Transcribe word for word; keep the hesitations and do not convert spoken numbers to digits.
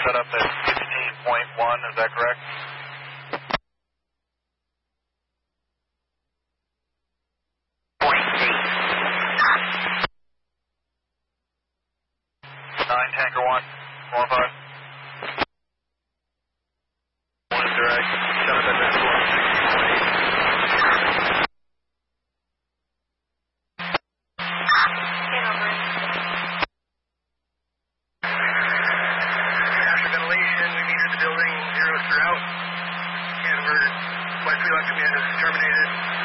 set up at sixteen point one, is that correct? nine, Tanker one, four five. one is direct, set up at sixteen point eight. After ventilation, we metered the building, zeros throughout, and we're, West Wheelock Command is terminated.